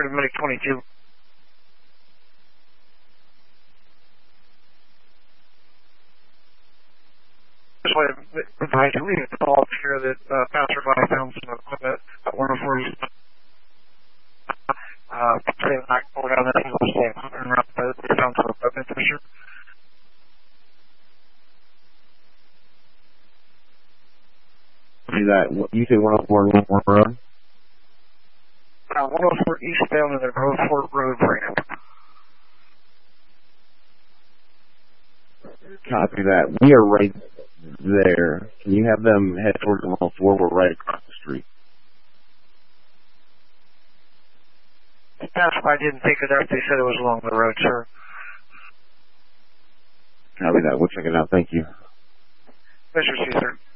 Medic 22. Just want to advise you, leave the call here that passerby found some equipment at 104 East. Saying not going down that hill, saying around they found some equipment for sure. That you say 104 Road? 104 eastbound in the Grove Fort Road ramp. Copy that. We are right there. Can you have them head towards the 104? We're right across the street. That's why I didn't pick it up. They said it was along the road, sir. Copy that. We'll check it out. Thank you. Mr. C, sir.